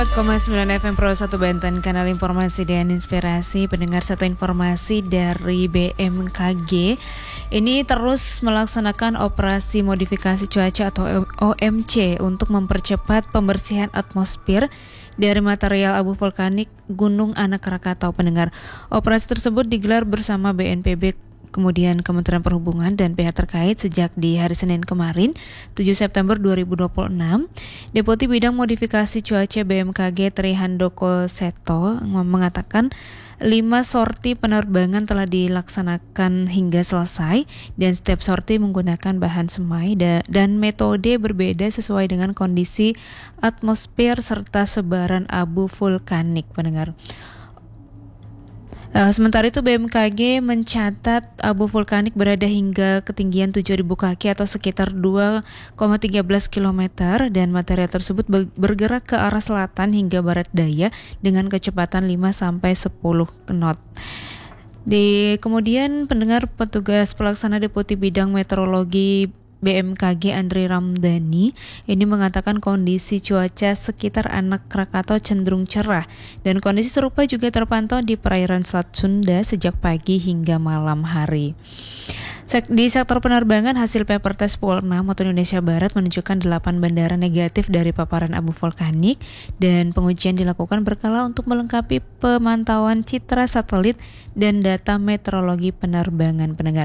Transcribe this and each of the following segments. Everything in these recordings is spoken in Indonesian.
4,9 FM Pro 1 Banten, kanal informasi dan inspirasi. Pendengar, satu informasi dari BMKG. Ini terus melaksanakan operasi modifikasi cuaca atau OMC untuk mempercepat pembersihan atmosfer dari material abu vulkanik Gunung Anak Krakatau. Pendengar, operasi tersebut digelar bersama BNPB, kemudian Kementerian Perhubungan dan pihak terkait sejak di hari Senin kemarin, 7 September 2026. Deputi Bidang Modifikasi Cuaca BMKG Tri Handoko Seto mengatakan 5 sorti penerbangan telah dilaksanakan hingga selesai dan setiap sorti menggunakan bahan semai dan metode berbeda sesuai dengan kondisi atmosfer serta sebaran abu vulkanik, pendengar. Sementara itu BMKG mencatat abu vulkanik berada hingga ketinggian 7.000 kaki atau sekitar 2,13 km dan material tersebut bergerak ke arah selatan hingga barat daya dengan kecepatan 5-10 knot. Kemudian pendengar, petugas pelaksana Deputi Bidang Meteorologi BMKG Andri Ramdhani ini mengatakan kondisi cuaca sekitar Anak Krakatau cenderung cerah dan kondisi serupa juga terpantau di perairan Selat Sunda sejak pagi hingga malam hari. Di sektor penerbangan, hasil paper test pukul 6 waktu Indonesia Barat menunjukkan 8 bandara negatif dari paparan abu vulkanik dan pengujian dilakukan berkala untuk melengkapi pemantauan citra satelit dan data meteorologi penerbangan, pendengar.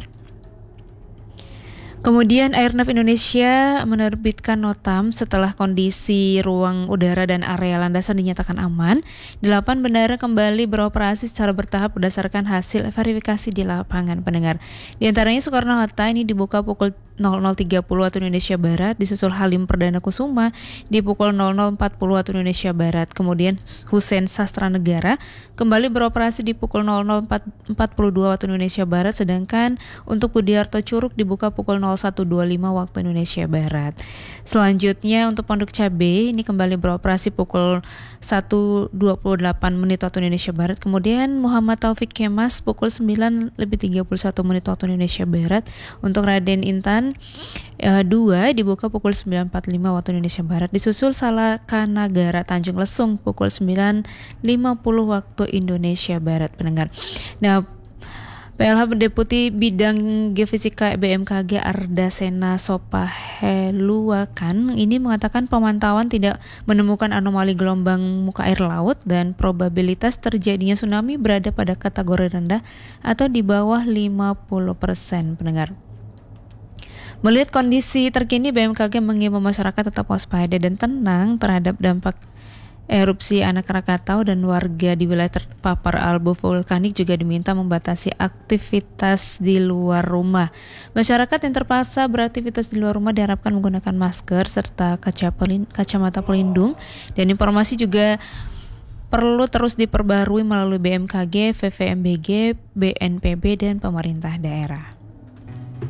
Kemudian Airnav Indonesia menerbitkan notam setelah kondisi ruang udara dan area landasan dinyatakan aman. 8 bandara kembali beroperasi secara bertahap berdasarkan hasil verifikasi di lapangan, pendengar. Di antaranya Soekarno-Hatta ini dibuka pukul 00.30 waktu Indonesia Barat, disusul Halim Perdana Kusuma di pukul 00.40 waktu Indonesia Barat. Kemudian Hussein Sastra Negara kembali beroperasi di pukul 00.42 waktu Indonesia Barat, sedangkan untuk Budiarto Curug dibuka pukul 01.25 waktu Indonesia Barat. Selanjutnya untuk Pondok Cabe ini kembali beroperasi pukul 1.28 waktu Indonesia Barat. Kemudian Muhammad Taufik Kemas pukul 9.31 waktu Indonesia Barat. Untuk Raden Intan 2 dibuka pukul 9.45 waktu Indonesia Barat, disusul Salakanagara Tanjung Lesung pukul 9.50 waktu Indonesia Barat, pendengar. Nah, PLH Deputi Bidang Geofisika BMKG Ardasena Sopaheluakan ini mengatakan pemantauan tidak menemukan anomali gelombang muka air laut dan probabilitas terjadinya tsunami berada pada kategori rendah atau di bawah 50%, pendengar. Melihat kondisi terkini, BMKG mengimbau masyarakat tetap waspada dan tenang terhadap dampak erupsi Anak Krakatau dan warga di wilayah terpapar abu vulkanik juga diminta membatasi aktivitas di luar rumah. Masyarakat yang terpaksa beraktivitas di luar rumah diharapkan menggunakan masker serta kacamata pelindung, dan informasi juga perlu terus diperbarui melalui BMKG, VVMBG, BNPB, dan pemerintah daerah.